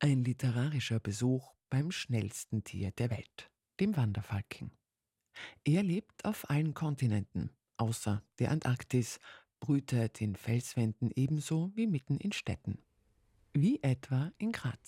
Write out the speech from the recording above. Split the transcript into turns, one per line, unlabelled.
Ein literarischer Besuch beim schnellsten Tier der Welt, dem Wanderfalken. Er lebt auf allen Kontinenten, außer der Antarktis, brütet in Felswänden ebenso wie mitten in Städten, wie etwa in Graz.